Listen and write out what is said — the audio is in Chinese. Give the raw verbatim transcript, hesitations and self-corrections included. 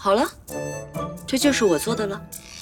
好了，这就是我做的了。